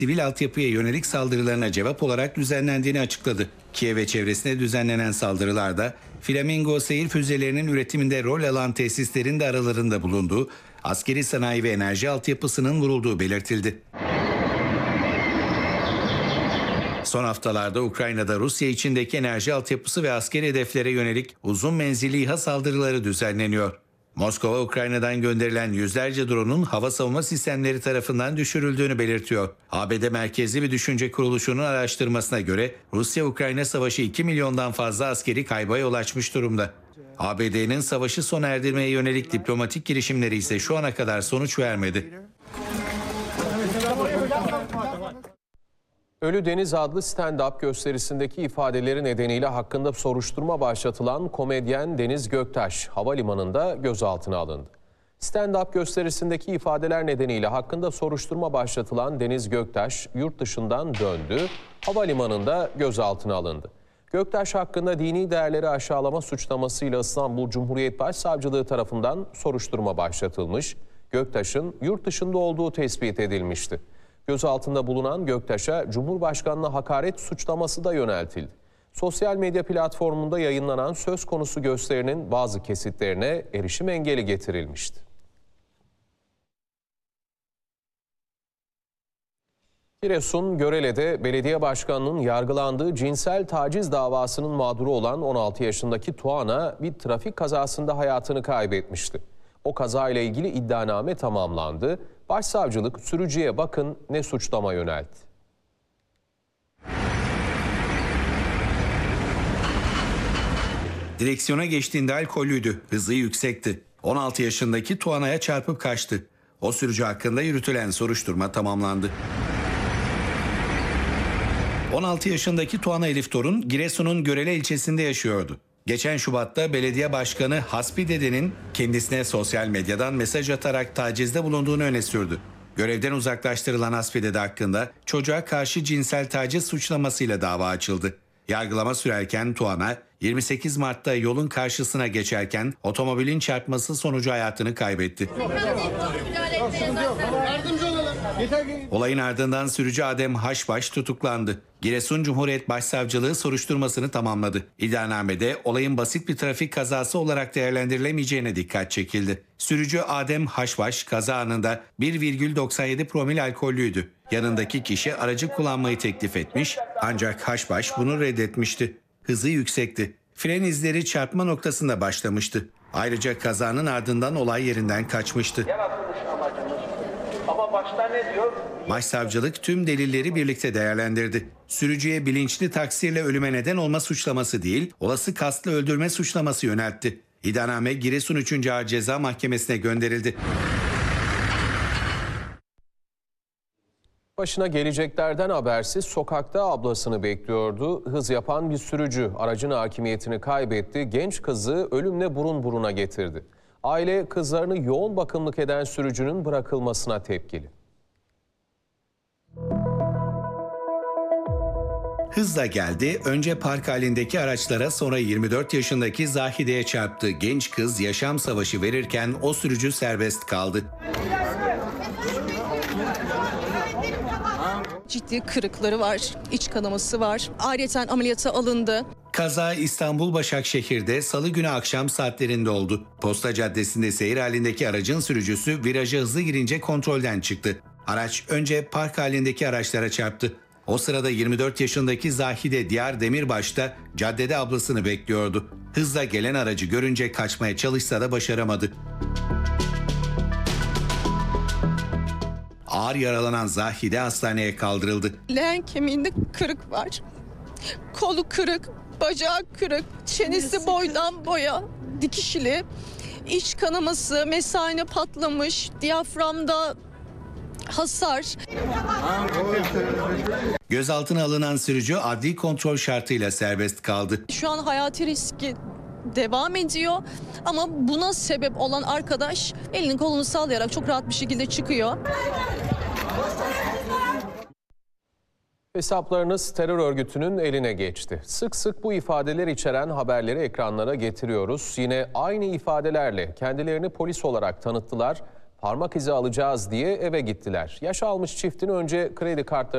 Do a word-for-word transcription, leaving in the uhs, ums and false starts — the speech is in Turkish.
sivil altyapıya yönelik saldırılarına cevap olarak düzenlendiğini açıkladı. Kiev ve çevresine düzenlenen saldırılarda Flamingo seyir füzelerinin üretiminde rol alan tesislerin de aralarında bulunduğu, askeri sanayi ve enerji altyapısının vurulduğu belirtildi. Son haftalarda Ukrayna'da Rusya içindeki enerji altyapısı ve askeri hedeflere yönelik uzun menzilli İHA saldırıları düzenleniyor. Moskova, Ukrayna'dan gönderilen yüzlerce drone'un hava savunma sistemleri tarafından düşürüldüğünü belirtiyor. A B D merkezli bir düşünce kuruluşunun araştırmasına göre Rusya-Ukrayna savaşı iki milyondan fazla askeri kayba yol açmış durumda. A B D'nin savaşı sona erdirmeye yönelik diplomatik girişimleri ise şu ana kadar sonuç vermedi. Ölü Deniz adlı stand-up gösterisindeki ifadeleri nedeniyle hakkında soruşturma başlatılan komedyen Deniz Göktaş havalimanında gözaltına alındı. Stand-up gösterisindeki ifadeler nedeniyle hakkında soruşturma başlatılan Deniz Göktaş yurt dışından döndü, havalimanında gözaltına alındı. Göktaş hakkında dini değerleri aşağılama suçlamasıyla İstanbul Cumhuriyet Başsavcılığı tarafından soruşturma başlatılmış. Göktaş'ın yurt dışında olduğu tespit edilmişti. Gözaltında bulunan Göktaş'a Cumhurbaşkanı'na hakaret suçlaması da yöneltildi. Sosyal medya platformunda yayınlanan söz konusu gösterinin bazı kesitlerine erişim engeli getirilmişti. Giresun Görele'de belediye başkanının yargılandığı cinsel taciz davasının mağduru olan on altı yaşındaki Tuana bir trafik kazasında hayatını kaybetmişti. O kazayla ilgili iddianame tamamlandı. Başsavcılık sürücüye bakın ne suçlama yöneltti. Direksiyona geçtiğinde alkollüydü, hızı yüksekti. on altı yaşındaki Tuana'ya çarpıp kaçtı. O sürücü hakkında yürütülen soruşturma tamamlandı. on altı yaşındaki Tuana Elif Torun, Giresun'un Görele ilçesinde yaşıyordu. Geçen Şubat'ta belediye başkanı Hasbi Dede'nin kendisine sosyal medyadan mesaj atarak tacizde bulunduğunu öne sürdü. Görevden uzaklaştırılan Hasbi Dede hakkında çocuğa karşı cinsel taciz suçlamasıyla dava açıldı. Yargılama sürerken Tuana, yirmi sekiz Mart'ta yolun karşısına geçerken otomobilin çarpması sonucu hayatını kaybetti. Olayın ardından sürücü Adem Haşbaş tutuklandı. Giresun Cumhuriyet Başsavcılığı soruşturmasını tamamladı. İddianamede olayın basit bir trafik kazası olarak değerlendirilemeyeceğine dikkat çekildi. Sürücü Adem Haşbaş kaza anında bir virgül doksan yedi promil alkollüydü. Yanındaki kişi aracı kullanmayı teklif etmiş ancak Haşbaş bunu reddetmişti. Hızı yüksekti. Fren izleri çarpma noktasında başlamıştı. Ayrıca kazanın ardından olay yerinden kaçmıştı. Ama başta ne diyor? Başsavcılık tüm delilleri birlikte değerlendirdi. Sürücüye bilinçli taksirle ölüme neden olma suçlaması değil, olası kastlı öldürme suçlaması yöneltti. İddianame Giresun üçüncü Ağır Ceza Mahkemesi'ne gönderildi. Başına geleceklerden habersiz sokakta ablasını bekliyordu. Hız yapan bir sürücü aracın hakimiyetini kaybetti. Genç kızı ölümle burun buruna getirdi. Aile kızlarını yoğun bakımlık eden sürücünün bırakılmasına tepkili. Hızla geldi, önce park halindeki araçlara sonra yirmi dört yaşındaki Zahide'ye çarptı. Genç kız yaşam savaşı verirken o sürücü serbest kaldı. Ciddi kırıkları var, iç kanaması var. Ayrıca ameliyata alındı. Kaza İstanbul Başakşehir'de salı günü akşam saatlerinde oldu. Posta Caddesi'nde seyir halindeki aracın sürücüsü viraja hızlı girince kontrolden çıktı. Araç önce park halindeki araçlara çarptı. O sırada yirmi dört yaşındaki Zahide Diyar Demirbaş da caddede ablasını bekliyordu. Hızla gelen aracı görünce kaçmaya çalışsa da başaramadı. Ağır yaralanan Zahide hastaneye kaldırıldı. Leğen kemiğinde kırık var. Kolu kırık, bacağı kırık, çenesi boydan boya dikişli. İç kanaması, mesane patlamış, diyaframda hasar. Gözaltına alınan sürücü adli kontrol şartıyla serbest kaldı. Şu an hayati riski devam ediyor ama buna sebep olan arkadaş elini kolunu sallayarak çok rahat bir şekilde çıkıyor. Hesaplarınız terör örgütünün eline geçti. Sık sık bu ifadeler içeren haberleri ekranlara getiriyoruz. Yine aynı ifadelerle kendilerini polis olarak tanıttılar. Parmak izi alacağız diye eve gittiler. Yaş almış çiftin önce kredi kartları